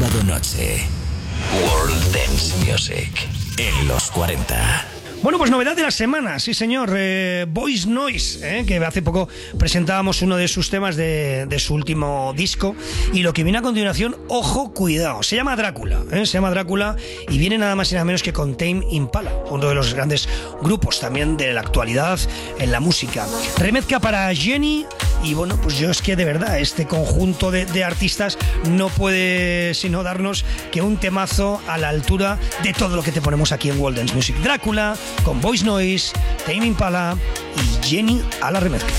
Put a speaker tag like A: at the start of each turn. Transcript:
A: Sábado noche. World Dance Music en los 40.
B: Bueno, pues novedad de la semana, sí señor, Voice Noise, que hace poco presentábamos uno de sus temas de su último disco, y lo que viene a continuación, ojo, cuidado, se llama Drácula, y viene nada más y nada menos que con Tame Impala, uno de los grandes grupos también de la actualidad en la música. Remezcla para Jenny, y bueno, pues yo es que de verdad, este conjunto de artistas no puede sino darnos que un temazo a la altura de todo lo que te ponemos aquí en World Dance Music. Drácula con Voice Noise, Tame Impala y Jenny a la remezcla.